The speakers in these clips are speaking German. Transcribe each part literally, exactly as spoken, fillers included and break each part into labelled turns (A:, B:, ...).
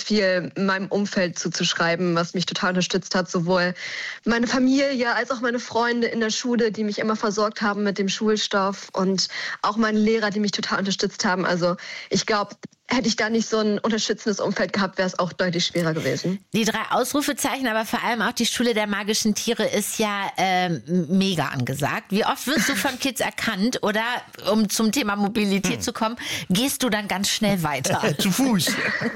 A: viel meinem Umfeld zuzuschreiben, was mich total unterstützt hat. Sowohl meine Familie als auch meine Freunde in der Schule, die mich immer versorgt haben mit dem Schulstoff und auch meine Lehrer, die mich total unterstützt haben. Also ich glaube, hätte ich da nicht so ein unterstützendes Umfeld gehabt, wäre es auch deutlich schwerer gewesen.
B: Die drei Ausrufezeichen, aber vor allem auch die Schule der magischen Tiere ist ja äh, mega angesagt. Wie oft wirst du von Kids erkannt oder, um zum Thema Mobilität hm. zu kommen, gehst du dann ganz schnell weiter?
C: Zu Fuß.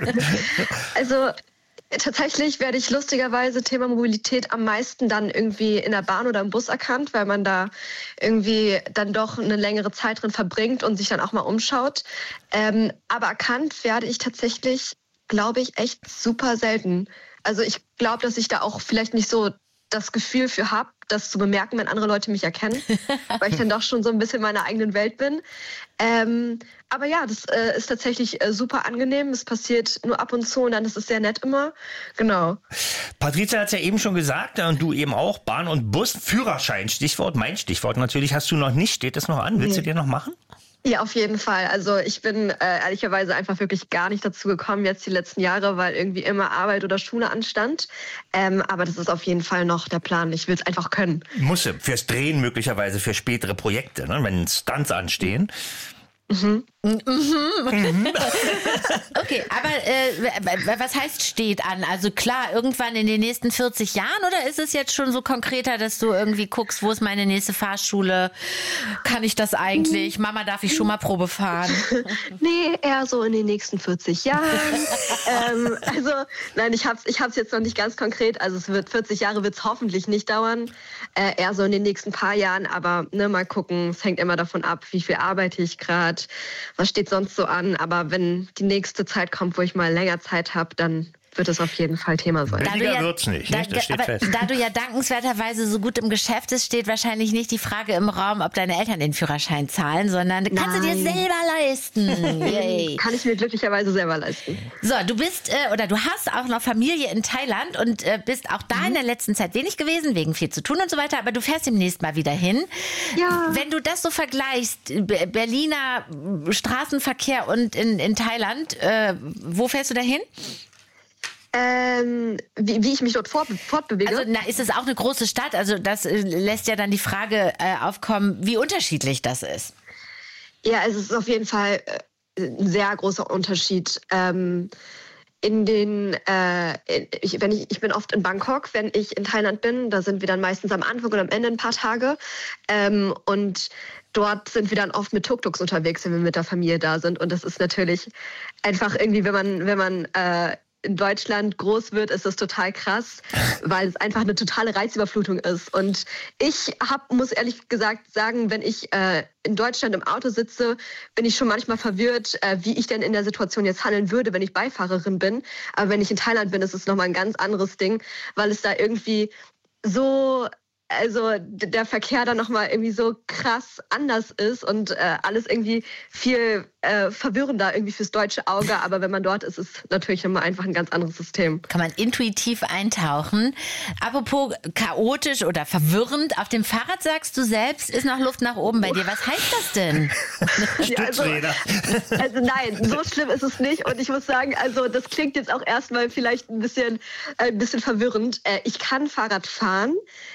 A: Also tatsächlich werde ich lustigerweise Thema Mobilität am meisten dann irgendwie in der Bahn oder im Bus erkannt, weil man da irgendwie dann doch eine längere Zeit drin verbringt und sich dann auch mal umschaut. Ähm, aber erkannt werde ich tatsächlich, glaube ich, echt super selten. Also ich glaube, dass ich da auch vielleicht nicht so das Gefühl für habe, das zu bemerken, wenn andere Leute mich erkennen, weil ich dann doch schon so ein bisschen in meiner eigenen Welt bin. Ähm, aber ja, das äh, ist tatsächlich äh, super angenehm. Es passiert nur ab und zu und dann ist es sehr nett immer. Genau.
C: Patrizia hat es ja eben schon gesagt und du eben auch, Bahn und Bus, Führerschein, Stichwort, mein Stichwort natürlich, hast du noch nicht, steht das noch an? Willst nee. du dir noch machen?
A: Ja, auf jeden Fall. Also ich bin äh, ehrlicherweise einfach wirklich gar nicht dazu gekommen jetzt die letzten Jahre, weil irgendwie immer Arbeit oder Schule anstand. Ähm, aber das ist auf jeden Fall noch der Plan. Ich will es einfach können.
C: Musse, fürs Drehen möglicherweise, für spätere Projekte, ne? Wenn Stunts anstehen.
A: Mhm.
B: Mhm. Okay, aber äh, was heißt steht an? Also klar, irgendwann in den nächsten vierzig Jahren oder ist es jetzt schon so konkreter, dass du irgendwie guckst, wo ist meine nächste Fahrschule? Kann ich das eigentlich? Mama, darf ich schon mal Probe fahren?
A: Nee, eher so in den nächsten vierzig Jahren. ähm, also nein, ich hab's, ich hab's jetzt noch nicht ganz konkret. Also es wird vierzig Jahre wird es hoffentlich nicht dauern. Äh, eher so in den nächsten paar Jahren. Aber ne, mal gucken. Es hängt immer davon ab, wie viel arbeite ich gerade. Was steht sonst so an? Aber wenn die nächste Zeit kommt, wo ich mal länger Zeit habe, dann wird es auf jeden Fall Thema sein.
C: Billiger ja, wird's nicht,
B: da,
C: nicht? Das steht
B: aber
C: fest.
B: Da du ja dankenswerterweise so gut im Geschäft bist, steht wahrscheinlich nicht die Frage im Raum, ob deine Eltern den Führerschein zahlen, sondern
A: Nein.
B: kannst du dir selber leisten. Yay.
A: Kann ich mir glücklicherweise selber leisten.
B: So, du bist äh, oder du hast auch noch Familie in Thailand und äh, bist auch da mhm. in der letzten Zeit wenig gewesen, wegen viel zu tun und so weiter, aber du fährst demnächst mal wieder hin.
A: Ja.
B: Wenn du das so vergleichst, Berliner Straßenverkehr und in, in Thailand, äh, wo fährst du da hin?
A: Ähm, wie, wie ich mich dort fort, fortbewege.
B: Also na, ist es auch eine große Stadt? Also das äh, lässt ja dann die Frage äh, aufkommen, wie unterschiedlich das ist.
A: Ja, es ist auf jeden Fall äh, ein sehr großer Unterschied. Ähm, in den, äh, ich, wenn ich, ich bin oft in Bangkok, wenn ich in Thailand bin, da sind wir dann meistens am Anfang und am Ende ein paar Tage. Ähm, und dort sind wir dann oft mit Tuk-Tuks unterwegs, wenn wir mit der Familie da sind. Und das ist natürlich einfach irgendwie, wenn man, wenn man äh, in Deutschland groß wird, ist das total krass, weil es einfach eine totale Reizüberflutung ist. Und ich hab, muss ehrlich gesagt sagen, wenn ich äh, in Deutschland im Auto sitze, bin ich schon manchmal verwirrt, äh, wie ich denn in der Situation jetzt handeln würde, wenn ich Beifahrerin bin. Aber wenn ich in Thailand bin, ist es nochmal ein ganz anderes Ding, weil es da irgendwie so... Also der Verkehr dann nochmal irgendwie so krass anders ist und äh, alles irgendwie viel äh, verwirrender irgendwie fürs deutsche Auge. Aber wenn man dort ist, ist es natürlich nochmal einfach ein ganz anderes System.
B: Kann man intuitiv eintauchen. Apropos chaotisch oder verwirrend, auf dem Fahrrad sagst du selbst, ist noch Luft nach oben bei dir. Was heißt das denn?
A: Ja, also, also nein, so schlimm ist es nicht. Und ich muss sagen, also das klingt jetzt auch erstmal vielleicht ein bisschen, äh, ein bisschen verwirrend. Äh, ich kann Fahrrad fahren.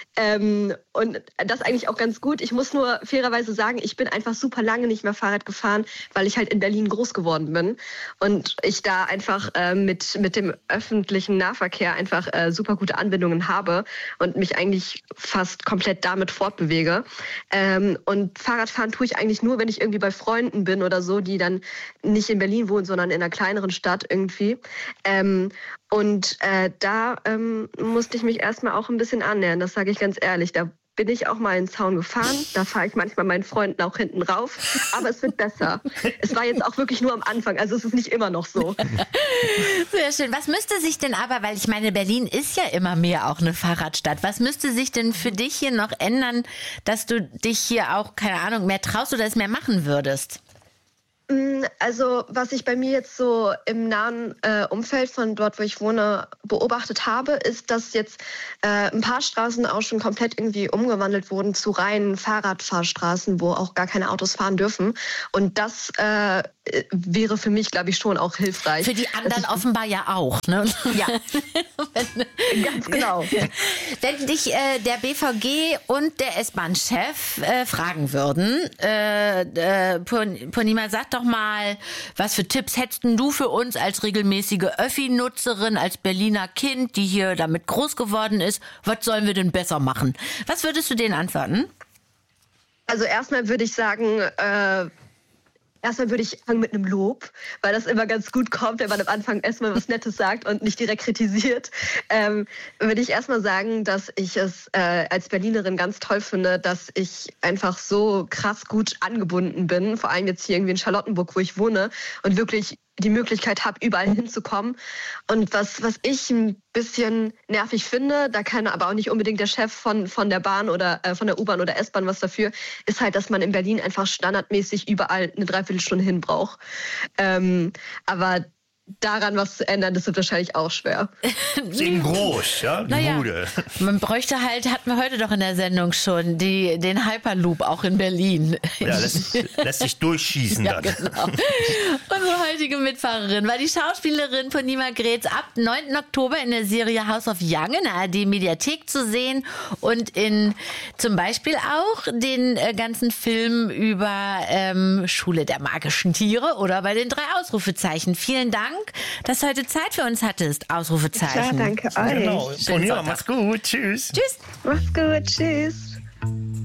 A: Ähm, und das eigentlich auch ganz gut. Ich muss nur fairerweise sagen, ich bin einfach super lange nicht mehr Fahrrad gefahren, weil ich halt in Berlin groß geworden bin und ich da einfach äh, mit, mit dem öffentlichen Nahverkehr einfach äh, super gute Anbindungen habe und mich eigentlich fast komplett damit fortbewege. Ähm, und Fahrradfahren tue ich eigentlich nur, wenn ich irgendwie bei Freunden bin oder so, die dann nicht in Berlin wohnen, sondern in einer kleineren Stadt irgendwie. Ähm, und äh, da ähm, musste ich mich erstmal auch ein bisschen annähern, das sage ich ganz ehrlich. Da bin ich auch mal in den Zaun gefahren. Da fahre ich manchmal meinen Freunden auch hinten rauf. Aber es wird besser. Es war jetzt auch wirklich nur am Anfang. Also es ist nicht immer noch so.
B: Sehr schön. Was müsste sich denn aber, weil ich meine, Berlin ist ja immer mehr auch eine Fahrradstadt. Was müsste sich denn für dich hier noch ändern, dass du dich hier auch, keine Ahnung, mehr traust oder es mehr machen würdest?
A: Also was ich bei mir jetzt so im nahen äh, Umfeld von dort, wo ich wohne, beobachtet habe, ist, dass jetzt äh, ein paar Straßen auch schon komplett irgendwie umgewandelt wurden zu reinen Fahrradfahrstraßen, wo auch gar keine Autos fahren dürfen. Und das äh, äh, wäre für mich, glaube ich, schon auch hilfreich.
B: Für die anderen offenbar ja auch, ne?
A: Ja, wenn, ganz genau.
B: Wenn dich äh, der B V G und der S-Bahn-Chef äh, fragen würden, äh, äh, Purnima, sag doch mal, was für Tipps hättest du für uns als regelmäßige Öffi-Nutzerin, als Berliner Kind, die hier damit groß geworden ist, was sollen wir denn besser machen? Was würdest du denen antworten?
A: Also erstmal würde ich sagen, äh, erstmal würde ich fangen mit einem Lob, weil das immer ganz gut kommt, wenn man am Anfang erstmal was Nettes sagt und nicht direkt kritisiert. Ähm, würde ich erstmal sagen, dass ich es äh, als Berlinerin ganz toll finde, dass ich einfach so krass gut angebunden bin, vor allem jetzt hier irgendwie in Charlottenburg, wo ich wohne und wirklich die Möglichkeit habe, überall hinzukommen. Und was, was ich ein bisschen nervig finde, da kann aber auch nicht unbedingt der Chef von, von der Bahn oder äh, von der U-Bahn oder S-Bahn was dafür, ist halt, dass man in Berlin einfach standardmäßig überall eine Dreiviertelstunde hin braucht. Ähm, aber daran was zu ändern, das wird wahrscheinlich auch schwer.
C: In groß, ja, die
B: naja,
C: Bude.
B: Man bräuchte halt, hatten wir heute doch in der Sendung schon, die, den Hyperloop auch in Berlin.
C: Ja, lässt, lässt sich durchschießen
B: ja,
C: dann.
B: Genau. Unsere heutige Mitfahrerin war die Schauspielerin Purnima Grätz, ab neunten Oktober in der Serie House of Young in der A R D-Mediathek zu sehen und in zum Beispiel auch den äh, ganzen Film über ähm, Schule der magischen Tiere oder bei den drei Ausrufezeichen. Vielen Dank, dass du heute Zeit für uns hattest. Ausrufezeichen.
A: Klar, danke euch.
C: Genau. Purnima, mach's gut. Tschüss.
B: Tschüss.
A: Mach's gut. Tschüss.